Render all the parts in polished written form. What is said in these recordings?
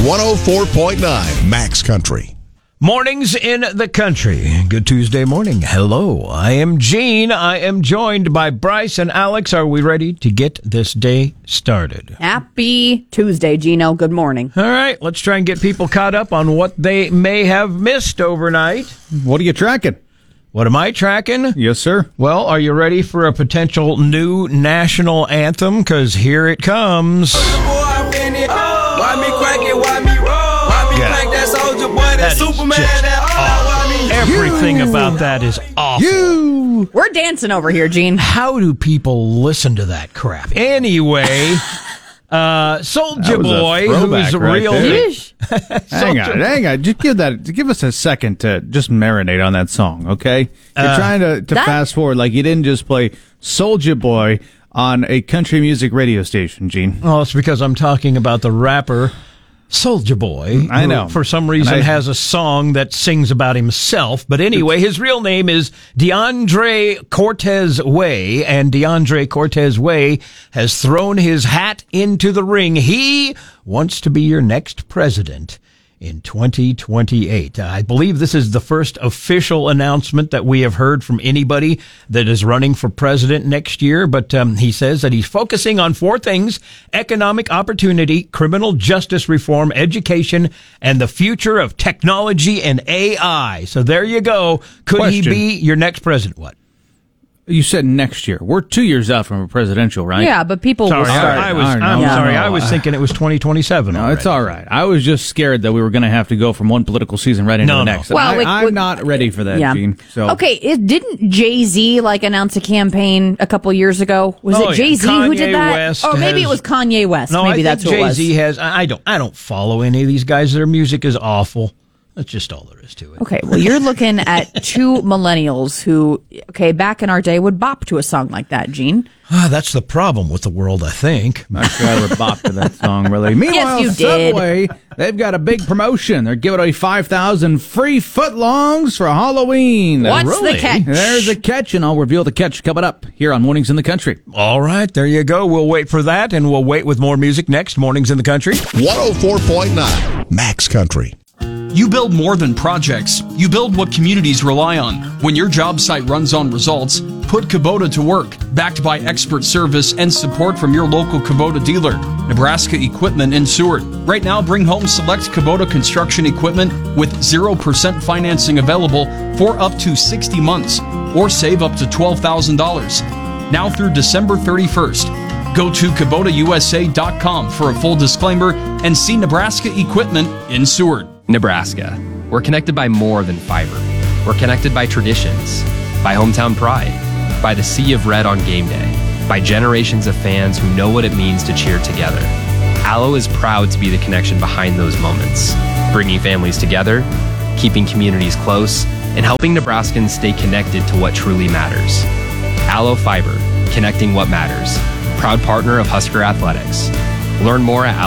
104.9 Max Country. Mornings in the country. Good Tuesday morning. Hello, I am Gene. I am joined by Bryce and Alex. Are we ready to get this day started? Happy Tuesday, Gino. Good morning. All right, let's try and get people caught up on what they may have missed overnight. What are you tracking? What am I tracking? Yes, sir. Well, are you ready for a potential new national anthem? Because here it comes. Why me crack it? Why me roll? Why me crack that soldier boy? That Superman? Everything about that is awful. We're dancing over here, Gene. How do people listen to that crap? Anyway, Soulja Boy, who's right real. there. Hang on. Just give us a second to just marinate on that song, okay? You're trying to fast forward like you didn't just play Soulja Boy on a country music radio station, Gene. Well, it's because I'm talking about the rapper Soulja Boy. I know. Who, for some reason, has a song that sings about himself. But anyway, his real name is DeAndre Cortez Way, and DeAndre Cortez Way has thrown his hat into the ring. He wants to be your next president in 2028. I believe this is the first official announcement that we have heard from anybody that is running for president next year. But he says that he's focusing on four things: economic opportunity, criminal justice reform, education, and the future of technology and AI. So there you go. Could he be your next president? What? You said next year. We're 2 years out from a presidential, right? Yeah, but people will start. I was thinking it was 2027. No, it's all right. I was just scared that we were going to have to go from one political season right into the next. Well, I'm not ready for that, Gene. So. Okay, didn't Jay-Z announce a campaign a couple years ago? Was it Jay-Z who did that? West or maybe it was Kanye West. No, maybe I think Jay-Z has. I don't follow any of these guys. Their music is awful. That's just all there is to it. Okay, well, you're looking at two millennials who, back in our day would bop to a song like that, Gene. That's the problem with the world, I think. Not sure I would bop to that song, really. Meanwhile, yes, you did. Subway, they've got a big promotion. They're giving away 5,000 free footlongs for Halloween. What's the catch? There's a catch, and I'll reveal the catch coming up here on Mornings in the Country. All right, there you go. We'll wait for that, and we'll wait with more music next. Mornings in the Country. 104.9 Max Country. You build more than projects. You build what communities rely on. When your job site runs on results, put Kubota to work, backed by expert service and support from your local Kubota dealer, Nebraska Equipment in Seward. Right now, bring home select Kubota construction equipment with 0% financing available for up to 60 months, or save up to $12,000. Now through December 31st. Go to KubotaUSA.com for a full disclaimer and see Nebraska Equipment in Seward. Nebraska. We're connected by more than fiber. We're connected by traditions, by hometown pride, by the sea of red on game day, by generations of fans who know what it means to cheer together. Allo is proud to be the connection behind those moments, bringing families together, keeping communities close, and helping Nebraskans stay connected to what truly matters. Allo Fiber, connecting what matters. Proud partner of Husker Athletics. Learn more at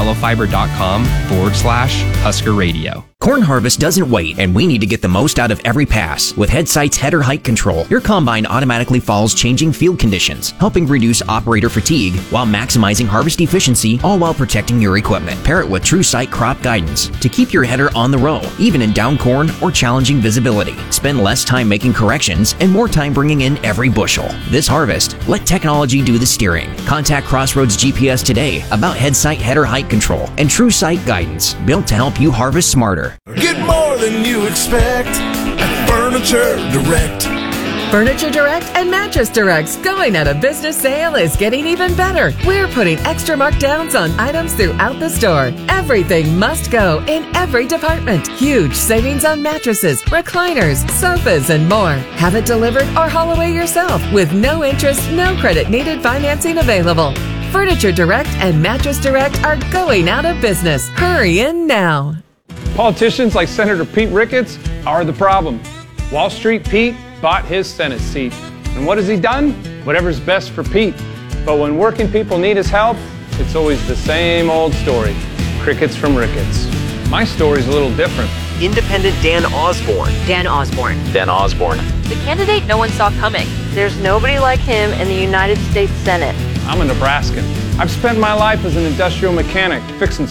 allofiber.com/Husker Radio. Corn harvest doesn't wait, and we need to get the most out of every pass. With Headsight's header height control, your combine automatically follows changing field conditions, helping reduce operator fatigue while maximizing harvest efficiency, all while protecting your equipment. Pair it with TrueSight crop guidance to keep your header on the row, even in down corn or challenging visibility. Spend less time making corrections and more time bringing in every bushel. This harvest, let technology do the steering. Contact Crossroads GPS today about Headsight header height control and TrueSight guidance, built to help you harvest smarter. Get more than you expect at Furniture Direct. Furniture Direct and Mattress Direct's going out of business sale is getting even better. We're putting extra markdowns on items throughout the store. Everything must go in every department. Huge savings on mattresses, recliners, sofas, and more. Have it delivered or haul away yourself with no interest, no credit needed financing available. Furniture Direct and Mattress Direct are going out of business. Hurry in now. Politicians like Senator Pete Ricketts are the problem. Wall Street Pete bought his Senate seat. And what has he done? Whatever's best for Pete. But when working people need his help, it's always the same old story. Crickets from Ricketts. My story's a little different. Independent Dan Osborne. Dan Osborne. Dan Osborne. The candidate no one saw coming. There's nobody like him in the United States Senate. I'm a Nebraskan. I've spent my life as an industrial mechanic, fixing stuff.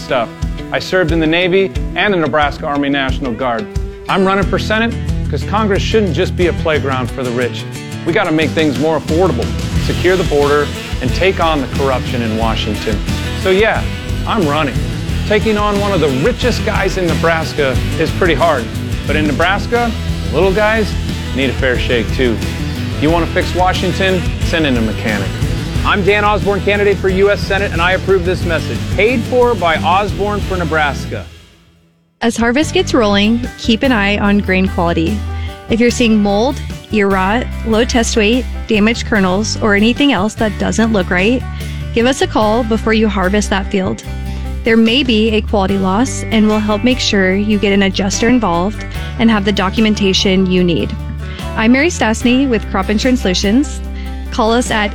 I served in the Navy and the Nebraska Army National Guard. I'm running for Senate because Congress shouldn't just be a playground for the rich. We got to make things more affordable, secure the border, and take on the corruption in Washington. So yeah, I'm running. Taking on one of the richest guys in Nebraska is pretty hard. But in Nebraska, little guys need a fair shake too. You want to fix Washington? Send in a mechanic. I'm Dan Osborne, candidate for U.S. Senate, and I approve this message. Paid for by Osborne for Nebraska. As harvest gets rolling, keep an eye on grain quality. If you're seeing mold, ear rot, low test weight, damaged kernels, or anything else that doesn't look right, give us a call before you harvest that field. There may be a quality loss, and we'll help make sure you get an adjuster involved and have the documentation you need. I'm Mary Stastny with Crop Insurance Solutions. Call us at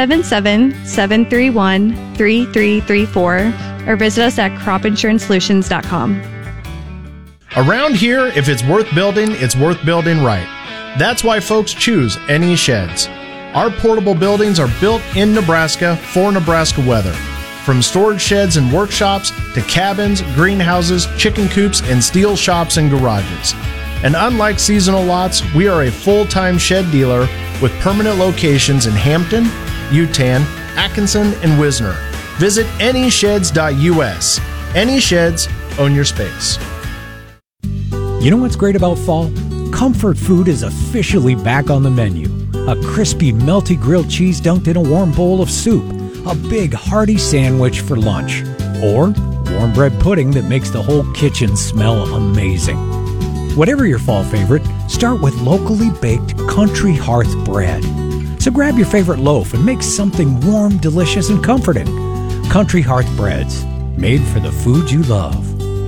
877-731-3334 or visit us at cropinsurancesolutions.com. Around here, if it's worth building right. That's why folks choose NE Sheds. Our portable buildings are built in Nebraska for Nebraska weather. From storage sheds and workshops to cabins, greenhouses, chicken coops, and steel shops and garages. And unlike seasonal lots, we are a full-time shed dealer with permanent locations in Hampton, Utan, Atkinson, and Wisner. Visit anysheds.us. Any Sheds, own your space. You know what's great about fall? Comfort food is officially back on the menu. A crispy, melty grilled cheese dunked in a warm bowl of soup. A big, hearty sandwich for lunch. Or warm bread pudding that makes the whole kitchen smell amazing. Whatever your fall favorite, start with locally baked Country Hearth bread. So grab your favorite loaf and make something warm, delicious, and comforting. Country Hearth breads, made for the food you love.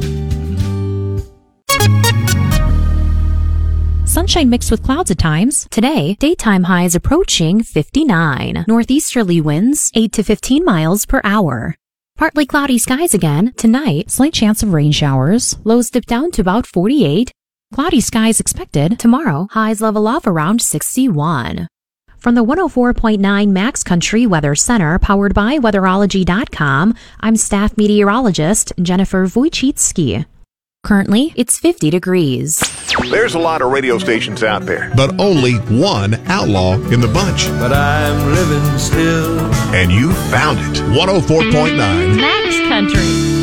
Sunshine mixed with clouds at times. Today, daytime highs approaching 59. Northeasterly winds 8 to 15 miles per hour. Partly cloudy skies again. Tonight, slight chance of rain showers. Lows dip down to about 48. Cloudy skies expected. Tomorrow, highs level off around 61. From the 104.9 Max Country Weather Center, powered by Weatherology.com, I'm staff meteorologist Jennifer Wojcicki. Currently, it's 50 degrees. There's a lot of radio stations out there, but only one outlaw in the bunch. But I'm living still. And you found it. 104.9 Max Country.